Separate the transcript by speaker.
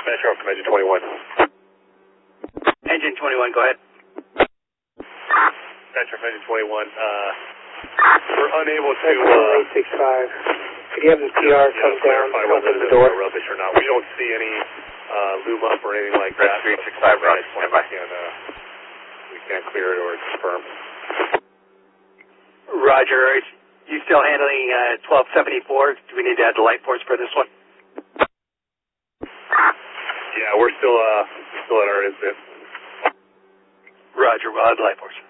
Speaker 1: Metro from Engine 21.
Speaker 2: Engine 21, go ahead.
Speaker 1: Metro from Engine 21. We're unable to...
Speaker 3: 865. Could you have the PR come down and open the door?
Speaker 1: Rubbish or not. We don't see any loom up or anything like that.
Speaker 4: 365, Roger.
Speaker 1: We can't clear it or confirm.
Speaker 2: Roger. Are you still handling 1274? Do we need to add the light force for this one?
Speaker 1: Yeah, we're still at our incident.
Speaker 2: Roger, we'll add the light force.